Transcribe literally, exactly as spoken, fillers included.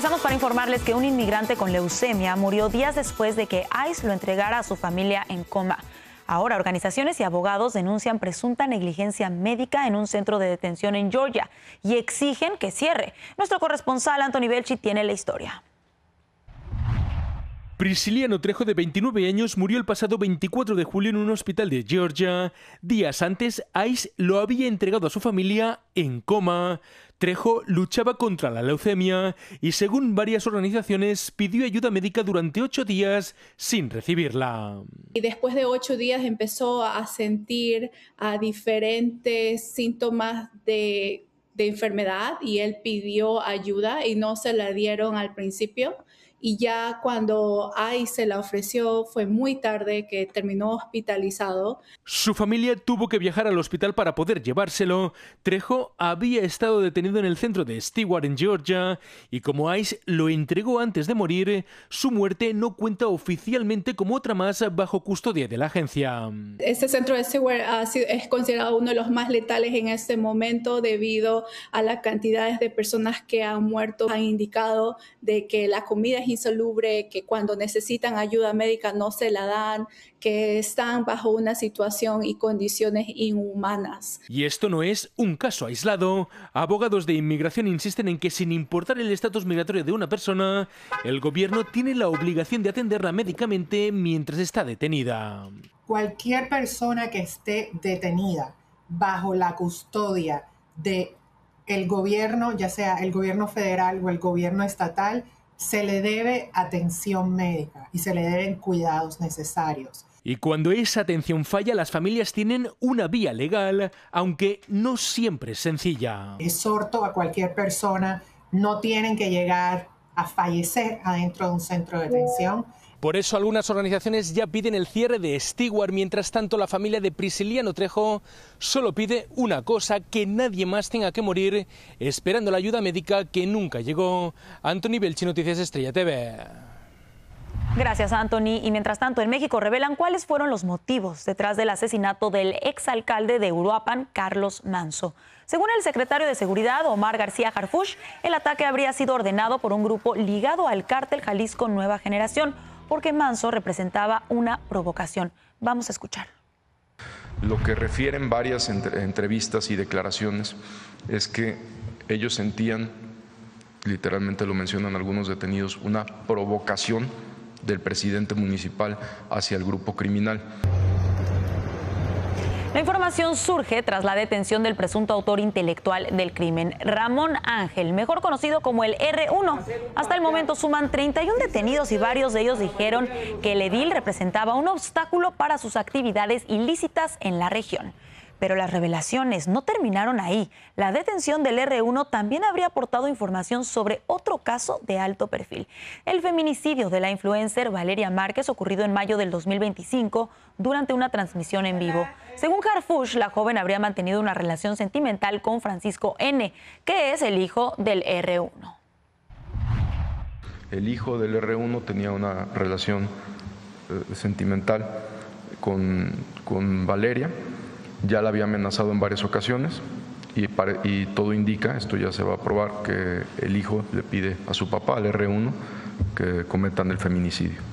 Regresamos para informarles que un inmigrante con leucemia murió días después de que ICE lo entregara a su familia en coma. Ahora, organizaciones y abogados denuncian presunta negligencia médica en un centro de detención en Georgia y exigen que cierre. Nuestro corresponsal Anthony Belchi tiene la historia. Prisciliano Trejo, de veintinueve años, murió el pasado veinticuatro de julio en un hospital de Georgia. Días antes, ICE lo había entregado a su familia en coma. Trejo luchaba contra la leucemia y, según varias organizaciones, pidió ayuda médica durante ocho días sin recibirla. Y después de ocho días empezó a sentir a diferentes síntomas de, de enfermedad y él pidió ayuda y no se la dieron al principio. Y ya cuando ICE se la ofreció fue muy tarde, que terminó hospitalizado. Su familia tuvo que viajar al hospital para poder llevárselo. Trejo había estado detenido en el centro de Stewart en Georgia y como ICE lo entregó antes de morir, su muerte no cuenta oficialmente como otra más bajo custodia de la agencia. Este centro de Stewart ha sido, es considerado uno de los más letales en este momento debido a las cantidades de personas que han muerto. Han indicado de que la comida es insalubre, que cuando necesitan ayuda médica no se la dan, que están bajo una situación y condiciones inhumanas. Y esto no es un caso aislado. Abogados de inmigración insisten en que, sin importar el estatus migratorio de una persona, el gobierno tiene la obligación de atenderla médicamente mientras está detenida. Cualquier persona que esté detenida bajo la custodia de el gobierno, ya sea el gobierno federal o el gobierno estatal, se le debe atención médica y se le deben cuidados necesarios. Y cuando esa atención falla, las familias tienen una vía legal, aunque no siempre es sencilla. Exhorto a cualquier persona, no tienen que llegar a fallecer adentro de un centro de detención. Por eso algunas organizaciones ya piden el cierre de Stewart. Mientras tanto, la familia de Prisciliano Trejo solo pide una cosa: que nadie más tenga que morir esperando la ayuda médica que nunca llegó. Anthony Belchi, Noticias Estrella T V. Gracias, Anthony. Y mientras tanto, en México revelan cuáles fueron los motivos detrás del asesinato del exalcalde de Uruapan, Carlos Manzo. Según el secretario de Seguridad, Omar García Harfuch, el ataque habría sido ordenado por un grupo ligado al cártel Jalisco Nueva Generación, porque Manzo representaba una provocación. Vamos a escuchar. Lo que refieren varias entre, entrevistas y declaraciones es que ellos sentían, literalmente lo mencionan algunos detenidos, una provocación del presidente municipal hacia el grupo criminal. La información surge tras la detención del presunto autor intelectual del crimen, Ramón Ángel, mejor conocido como el erre uno. Hasta el momento suman treinta y uno detenidos y varios de ellos dijeron que el edil representaba un obstáculo para sus actividades ilícitas en la región. Pero las revelaciones no terminaron ahí. La detención del erre uno también habría aportado información sobre otro caso de alto perfil: el feminicidio de la influencer Valeria Márquez, ocurrido en mayo del dos mil veinticinco durante una transmisión en vivo. Según Harfuch, la joven habría mantenido una relación sentimental con Francisco N., que es el hijo del erre uno. El hijo del erre uno tenía una relación eh, sentimental con, con Valeria. Ya la había amenazado en varias ocasiones y, pare, y todo indica, esto ya se va a probar, que el hijo le pide a su papá, al erre uno, que cometan el feminicidio.